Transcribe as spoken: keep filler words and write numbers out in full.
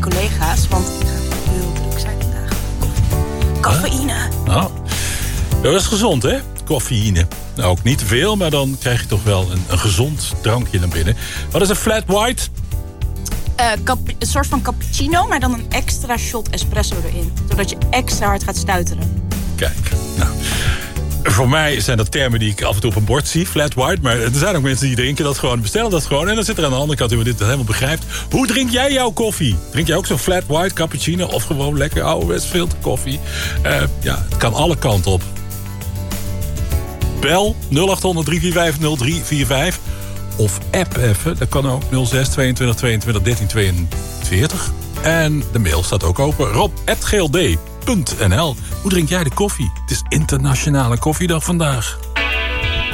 collega's. Want ik ga heel druk zijn vandaag. Cafeïne. Huh? Oh. Dat is gezond, hè? Cafeïne. Nou, ook niet te veel, maar dan krijg je toch wel een, een gezond drankje naar binnen. Wat is een flat white? Uh, cap- een soort van cappuccino, maar dan een extra shot espresso erin. Zodat je extra hard gaat stuiteren. Kijk, nou... Voor mij zijn dat termen die ik af en toe op een bord zie, flat white. Maar er zijn ook mensen die drinken dat gewoon, bestellen dat gewoon. En dan zit er aan de andere kant iemand die dit helemaal begrijpt. Hoe drink jij jouw koffie? Drink jij ook zo'n flat white cappuccino of gewoon lekker ouderwets filterkoffie? Uh, ja, het kan alle kanten op. Bel nul acht honderd drie vier vijf nul drie vier vijf. Of app even, dat kan ook nul zes tweeëntwintig tweeëntwintig dertien tweeënveertig. En de mail staat ook open. rob at g l d punt n l. Hoe drink jij de koffie? Het is Internationale Koffiedag vandaag.